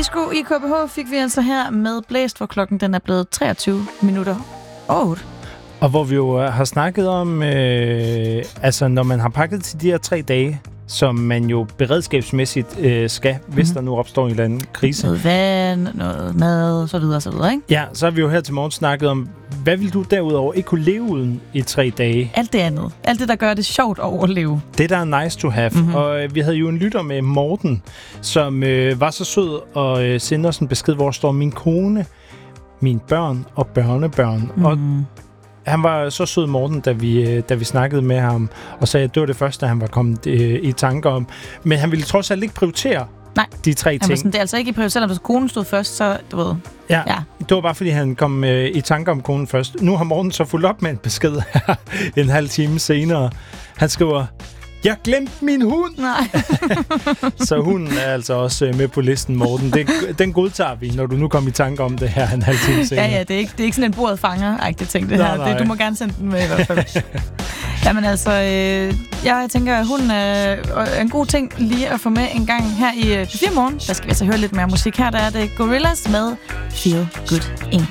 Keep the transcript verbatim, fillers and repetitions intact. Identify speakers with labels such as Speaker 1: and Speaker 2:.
Speaker 1: Disco i K B H fik vi altså her med Blæst, hvor klokken den er blevet treogtyve minutter over otte.
Speaker 2: Og hvor vi jo har snakket om, øh, altså når man har pakket til de her tre dage, som man jo beredskabsmæssigt øh, skal, hvis mm-hmm. der nu opstår en eller anden krise.
Speaker 1: Noget vand, noget mad, så videre, så videre, ikke?
Speaker 2: Ja, så har vi jo her til morgen snakket om, hvad vil du derudover ikke kunne leve uden i tre dage?
Speaker 1: Alt det andet. Alt det, der gør det sjovt at overleve.
Speaker 2: Det, der er nice to have. Mm-hmm. Og øh, vi havde jo en lytter med, Morten, som øh, var så sød og øh, sendte os en besked, hvor står min kone, mine børn og børnebørn. Mm. Og han var så sød, Morten, da vi, da vi snakkede med ham, og sagde, at det var det første, han var kommet øh, i tanker om. Men han ville trods alt ikke prioritere
Speaker 1: Nej.
Speaker 2: de tre ting.
Speaker 1: Sådan, det er altså ikke prioritere, selvom konen stod først, så du ved.
Speaker 2: Ja, ja. Det var bare, fordi han kom øh, i tanker om konen først. Nu har Morten så fulgt op med en besked her en halv time senere. Han skriver, jeg glemte min hund! Nej. Så hunden er altså også med på listen, Morten. Det, den godtager vi, når du nu kommer i tanke om det her en halv time senere.
Speaker 1: Ja, ja, det er ikke, det er ikke sådan en bordet fanger-agtig ting, det
Speaker 2: nej,
Speaker 1: her.
Speaker 2: nej.
Speaker 1: Det, du må gerne sende den med i hvert fald. Jamen altså, øh, jeg tænker, at hunden er en god ting lige at få med en gang her i P fire Morgen. Der skal vi altså høre lidt mere musik. Her der er det Gorillaz med Feel Good Incorporated.